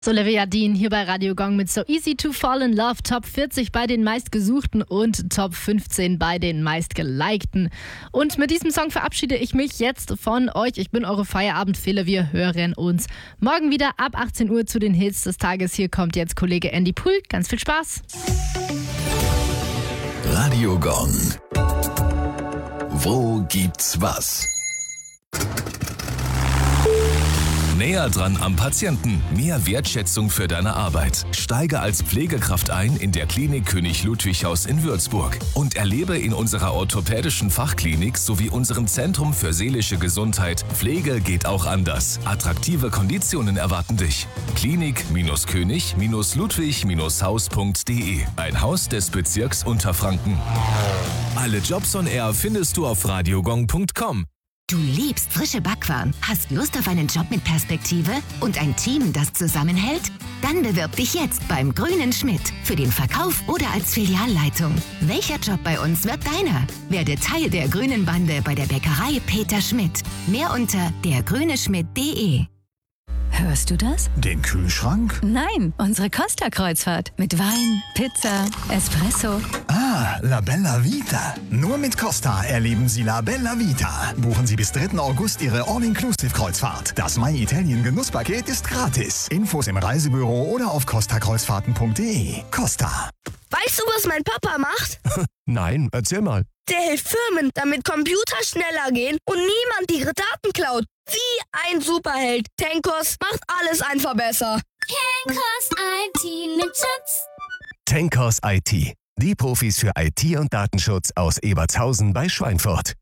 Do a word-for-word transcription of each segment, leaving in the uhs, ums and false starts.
So, Olivia Dean hier bei Radio Gong mit So Easy to Fall in Love. Top vierzig bei den meistgesuchten und Top fünfzehn bei den meistgelikten. Und mit diesem Song verabschiede ich mich jetzt von euch. Ich bin eure Feierabendfehle. Wir hören uns morgen wieder ab achtzehn Uhr zu den Hits des Tages. Hier kommt jetzt Kollege Andy Pool. Ganz viel Spaß. Radio Gong. Wo gibt's was? Näher dran am Patienten. Mehr Wertschätzung für deine Arbeit. Steige als Pflegekraft ein in der Klinik König Ludwig Haus in Würzburg und erlebe in unserer orthopädischen Fachklinik sowie unserem Zentrum für seelische Gesundheit Pflege geht auch anders. Attraktive Konditionen erwarten dich. Klinik-König-Ludwig-Haus punkt de. Ein Haus des Bezirks Unterfranken. Alle Jobs on Air findest du auf radiogong punkt com. Du liebst frische Backwaren, hast Lust auf einen Job mit Perspektive und ein Team, das zusammenhält? Dann bewirb dich jetzt beim Grünen Schmidt für den Verkauf oder als Filialleitung. Welcher Job bei uns wird deiner? Werde Teil der grünen Bande bei der Bäckerei Peter Schmidt. Mehr unter der grüne schmidt punkt de. Hörst du das? Den Kühlschrank? Nein, unsere Costa-Kreuzfahrt. Mit Wein, Pizza, Espresso. Ah, La Bella Vita. Nur mit Costa erleben Sie La Bella Vita. Buchen Sie bis dritten August Ihre All-Inclusive-Kreuzfahrt. Das My Italien Genusspaket ist gratis. Infos im Reisebüro oder auf costa kreuzfahrten punkt de. Costa. Weißt du, was mein Papa macht? Nein, erzähl mal. Der hilft Firmen, damit Computer schneller gehen und niemand ihre Daten klaut. Wie ein Superheld. Tenkos macht alles einfach besser. Tenkos I T mit Schutz. Tenkos I T. Die Profis für I T und Datenschutz aus Ebertshausen bei Schweinfurt.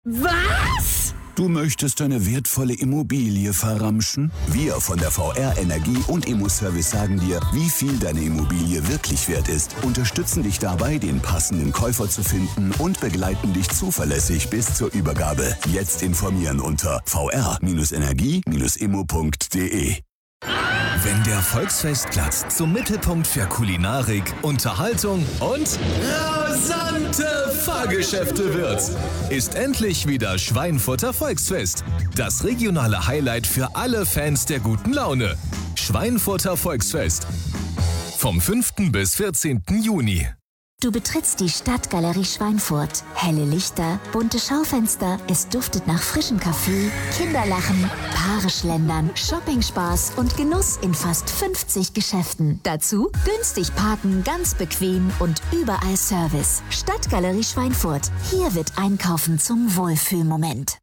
Was? Du möchtest deine wertvolle Immobilie verramschen? Wir von der V R Energie und Immo-Service sagen dir, wie viel deine Immobilie wirklich wert ist, unterstützen dich dabei, den passenden Käufer zu finden und begleiten dich zuverlässig bis zur Übergabe. Jetzt informieren unter v r energie immo punkt de. Wenn der Volksfestplatz zum Mittelpunkt für Kulinarik, Unterhaltung und rasante Fahrgeschäfte wird, ist endlich wieder Schweinfurter Volksfest. Das regionale Highlight für alle Fans der guten Laune. Schweinfurter Volksfest. Vom fünften bis vierzehnten Juni. Du betrittst die Stadtgalerie Schweinfurt. Helle Lichter, bunte Schaufenster, es duftet nach frischem Kaffee, Kinderlachen, Paare schlendern, Shoppingspaß und Genuss in fast fünfzig Geschäften. Dazu günstig parken, ganz bequem und überall Service. Stadtgalerie Schweinfurt. Hier wird Einkaufen zum Wohlfühlmoment.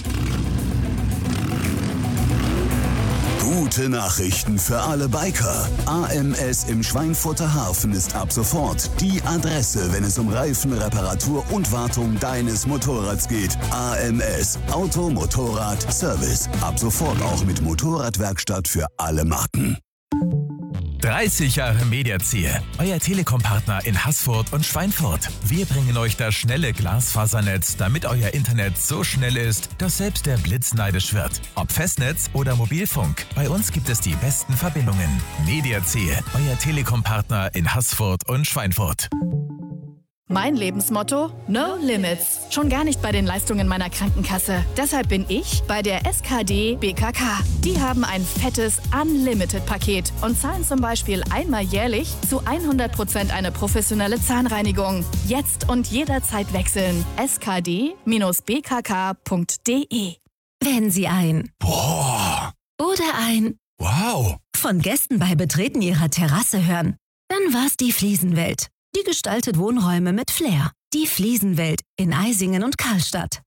Gute Nachrichten für alle Biker. A M S im Schweinfurter Hafen ist ab sofort die Adresse, wenn es um Reifen, Reparatur und Wartung deines Motorrads geht. A M S, Auto, Motorrad, Service. Ab sofort auch mit Motorradwerkstatt für alle Marken. dreißig Jahre Mediaziel, euer Telekom-Partner in Haßfurt und Schweinfurt. Wir bringen euch das schnelle Glasfasernetz, damit euer Internet so schnell ist, dass selbst der Blitz neidisch wird. Ob Festnetz oder Mobilfunk, bei uns gibt es die besten Verbindungen. Mediaziel, euer Telekom-Partner in Haßfurt und Schweinfurt. Mein Lebensmotto? No Limits. Schon gar nicht bei den Leistungen meiner Krankenkasse. Deshalb bin ich bei der S K D B K K. Die haben ein fettes Unlimited-Paket und zahlen zum Beispiel einmal jährlich zu hundert Prozent eine professionelle Zahnreinigung. Jetzt und jederzeit wechseln. s k d b k k punkt de. Wenn Sie ein Boah. oder ein Wow. von Gästen bei Betreten Ihrer Terrasse hören, dann war's die Fliesenwelt. Die gestaltet Wohnräume mit Flair. Die Fliesenwelt in Eisingen und Karlstadt.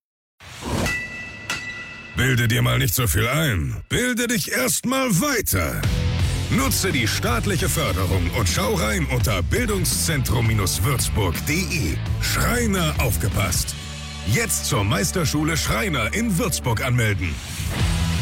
Bilde dir mal nicht so viel ein. Bilde dich erst mal weiter. Nutze die staatliche Förderung und schau rein unter bildungszentrum würzburg punkt de. Schreiner aufgepasst. Jetzt zur Meisterschule Schreiner in Würzburg anmelden.